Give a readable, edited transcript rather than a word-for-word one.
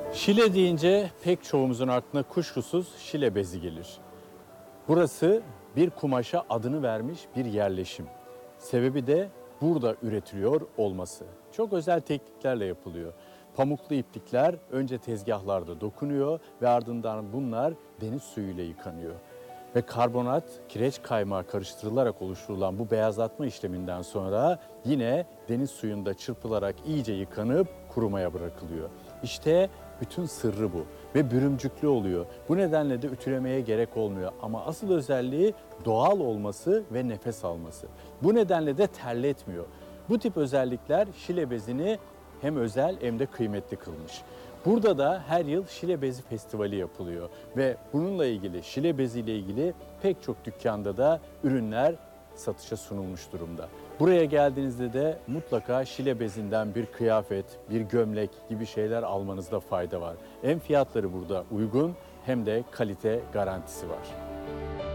Şile deyince pek çoğumuzun aklına kuşkusuz Şile bezi gelir. Burası bir kumaşa adını vermiş bir yerleşim. Sebebi de burada üretiliyor olması. Çok özel tekniklerle yapılıyor. Pamuklu iplikler önce tezgahlarda dokunuyor ve ardından bunlar deniz suyuyla yıkanıyor. Ve karbonat, kireç kaymağı karıştırılarak oluşturulan bu beyazlatma işleminden sonra yine deniz suyunda çırpılarak iyice yıkanıp kurumaya bırakılıyor. İşte bütün sırrı bu ve bürümcüklü oluyor. Bu nedenle de ütülemeye gerek olmuyor ama asıl özelliği doğal olması ve nefes alması. Bu nedenle de terletmiyor. Bu tip özellikler Şile bezini hem özel hem de kıymetli kılmış. Burada da her yıl Şile Bezi Festivali yapılıyor ve bununla ilgili, Şile Bezi ile ilgili pek çok dükkanda da ürünler satışa sunulmuş durumda. Buraya geldiğinizde de mutlaka Şile bezinden bir kıyafet, bir gömlek gibi şeyler almanızda fayda var. Hem fiyatları burada uygun hem de kalite garantisi var.